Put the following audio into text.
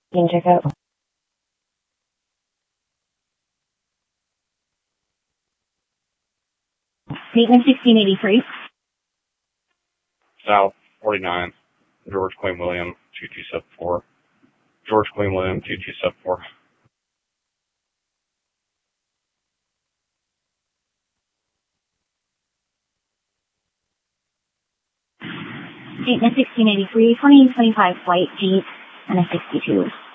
Game checkout. Statement 1683. South 49, George Queen William 2274. George Queen William 2274. Statement 1683, 2025 flight G and a 62.